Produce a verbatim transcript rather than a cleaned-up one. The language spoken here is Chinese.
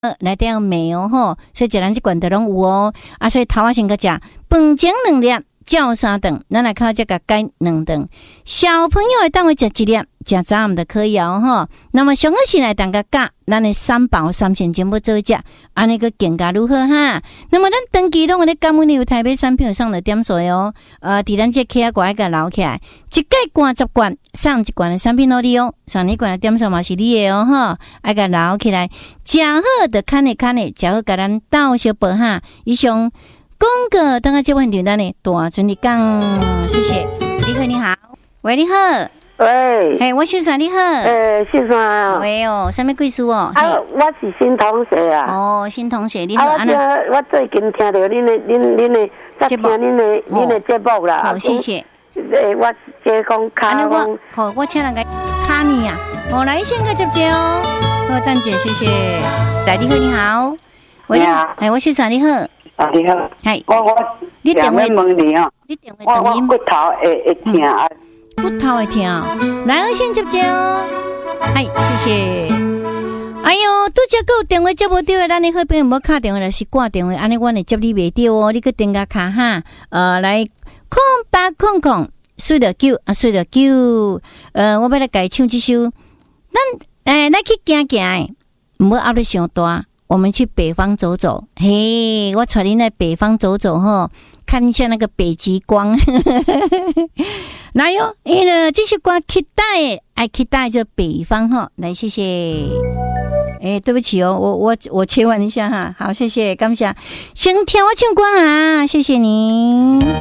内底有镁哦吼，所以食咱即罐都拢有哦。啊，所以头仔先个食饭前两粒，照三顿，咱来靠这个改两顿。小朋友会当会食一粒，食早暗就可以哦吼。那么上个是来当个加，咱的三宝三全全部做食，安尼个更加如何哈？那么咱长期拢有咧感恩有台北产品有上了点数哦。呃，伫咱这 K 啊挂一个留起来，一盖罐十罐，上一罐的产品攞你哦。上一罐的点数嘛是你的哦吼，爱个留起来，食好的看的看的，食好甲咱倒小宝哈。以上讲个，等下这问题咱呢大顺利讲，谢谢。你好，你好，喂，你好。 喂， 嘿，我秀山你好。 诶，秀山啊。 喂哦，什么贵书哦？ 啊，我是新同学啊。 哦，新同学你好。 啊，我我最近听到恁的、恁、恁的，在听恁的、恁的节目啦。 好，谢谢。 诶，我即讲卡讲， 好，我请人家卡你啊。好，来先个接接哦。好，蛋姐，谢谢。来，你好，你好。喂，你好。哎，我秀山你好。 啊，你好。 系。 我我你电话问你哦。 你电话我我骨头会会疼啊。 骨头会疼，来，我先接接哦。哎，谢谢。哎呦，拄则个电话接无到，咱的好朋友无敲电话，就是挂电话，安尼我会接你袂到哦。你个电话卡哈，呃，来空八空空，四六九啊，四六九。呃，我要来改唱这首，咱诶，来去行行，唔好压力伤大。我们去北方走走，嘿，我带你来北方走走吼，看一下那个北极光。来哟，诶呢，这首歌期待，爱期待就北方哈，来谢谢。诶，对不起哦，我我我切换一下哈，好，谢谢，感谢，先听我唱歌啊，谢谢您。